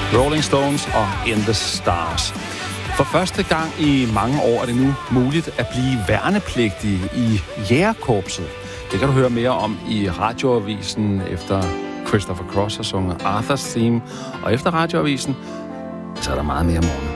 Rolling Stones og In the Stars. For første gang i mange år er det nu muligt at blive værnepligtig i jægerkorpset. Det kan du høre mere om i radioavisen efter Christopher Cross har sunget Arthur's Theme. Og efter radioavisen, så er der meget mere morgen.